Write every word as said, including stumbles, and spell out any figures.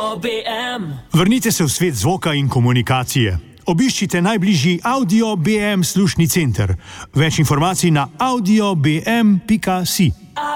Audio B M. Vrnite se v svet zvoka in komunikacije. Obiščite najbližji Audio B M slušni center. Več informacij na audio b m pika si.